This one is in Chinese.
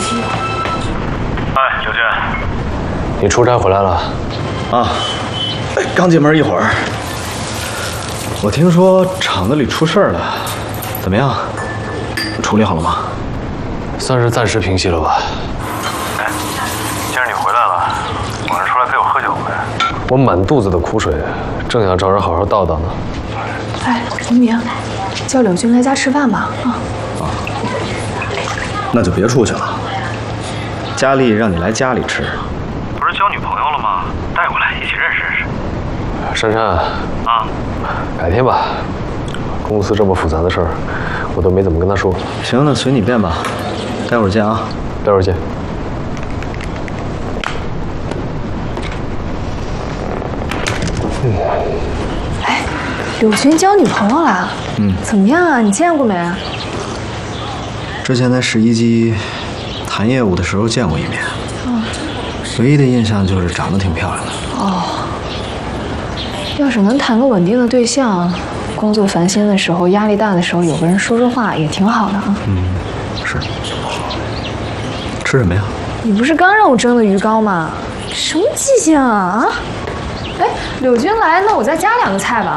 哎，刘军， 你出差回来了？ 啊，刚进门一会儿。我听说厂子里出事儿了，怎么样？处理好了吗？ 算是暂时平息了吧。 哎，既然你回来了，晚上出来陪我喝酒呗。 我满肚子的苦水，正想找人好好道道呢。 哎，黎明，叫柳军来家吃饭吧。 那就别出去了。佳丽让你来家里吃。 不是交女朋友了吗？带过来一起认识认识。 珊珊啊， 改天吧。公司这么复杂的事儿，我都没怎么跟他说。 行，那随你便吧。待会儿见啊。 待会儿见。 哎，柳军交女朋友了？怎么样啊？你见过没？ 之前在市一机谈业务的时候见过一面。唯一的印象就是长得挺漂亮的。 哦，要是能谈个稳定的对象，工作烦心的时候、压力大的时候，有个人说说话也挺好的啊。 是。吃什么呀？ 你不是刚让我蒸的鱼糕吗？什么记性啊啊！哎，柳军来，那我再加2个菜吧。